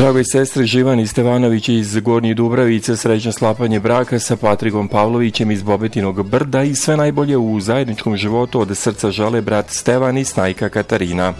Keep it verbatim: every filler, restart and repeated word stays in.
Dragoj sestri Živani Stevanović iz Gornjih Dubravica, srećno sklapanje braka sa Patrikom Pavlovićem iz Bobetinog Brda i sve najbolje u zajedničkom životu od srca žele brat Stevan i snajka Katarina.